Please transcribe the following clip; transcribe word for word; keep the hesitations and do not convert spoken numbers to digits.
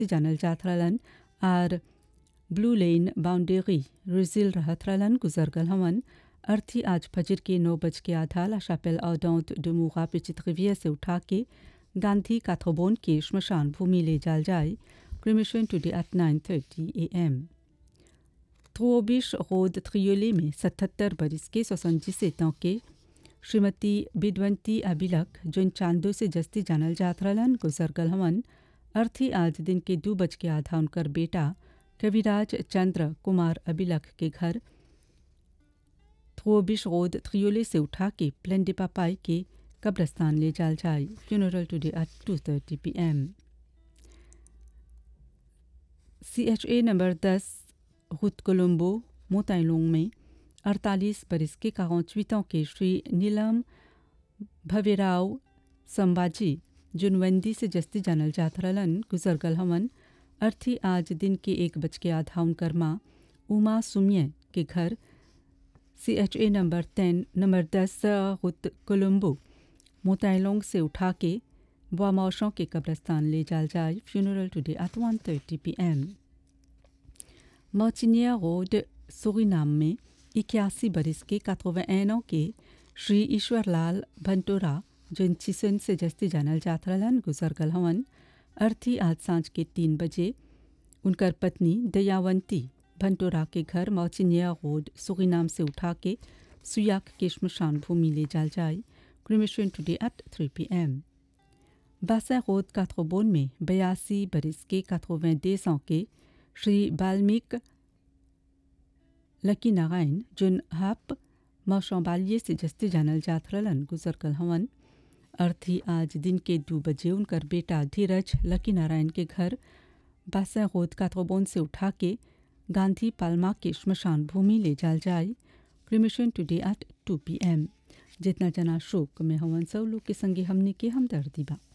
जस्ती जानल जात रहलन आर ब्लू लेन बाउंड्री रिजिल रहत रहलन गुजर गल हवन। अर्थी आज फजर के नौ बज के आधा ला शापेल औदौत डुमूगा पिचित रिवियर से उठा के गांधी काथोबोन के श्मशान भूमि ले जाल जाए। Cremation today at nine thirty A M. थ्रोबिश road थ्रियोले में सतहत्तर बरिस के सोसनजिस ans के श्रीमती बिदवंती अबिलक जोन चांदो से जस्ती जानल जात रहलन गुजर गल हवन। अर्थी आज दिन के दो बज के आधा उनकर बेटा कविराज चंद्र कुमार अबिलक के घर थ्रोबिश रोड थ्रियोले से उठा के प्लेन डे पापाई के कब्रस्तान ले जाल जाए। Funeral today at two thirty P M. C H A number दस रूट कोलम्बो मोताइलोंग में अड़तालीस बरिस के अड़तालीस ans के श्री नीलम भवेराव संबाजी जुनवंदी से जस्ती जानल जात रहलन गुजर गल हवन। अर्थी आज दिन के एक बज के आधा उनकर माँ उमा सुमिय के घर सी एच ए नंबर टेन नंबर दस रूट कोलम्बो मोताइलोंग से उठा के बोआमौशों के कब्रस्तान ले जाल जाए। Funeral today at one thirty P M. मर्चिनिया road Suriname में इक्यासी बरिस के इक्यासी ans के श्री ईश्वरलाल भंटोरा जोन चिसन से जस्ती जानल जात रहलन गुजर गल हवन। अर्थी आज सांझ के तीन बजे उनकर पत्नी दयावंती भंटोरा के घर मर्चिनिया रोड सूरीनाम से उठा के सुयाक के श्मशान भूमि ले जाल जाए। Cremation today at three P M. बासा रोड काथ्रोबोन में बयासी बरिस के quatre-vingt-deux ans के श्री बाल्मीक लकी नारायण जुन हाप मौशंबालिये से जस्ती जानल जात रहलन गुजर गल हवन। अर्थी आज दिन के दो बजे उनकर बेटा धीरज लकी नारायण के घर बासा रोड काथ्रोबोन से उठा के गांधी पाल्मा के श्मशान भूमि ले जाल जाए। Cremation today at two P M. जितना जना शोक में हवन सब लोग के संगे हमने के हमदर्दी बा।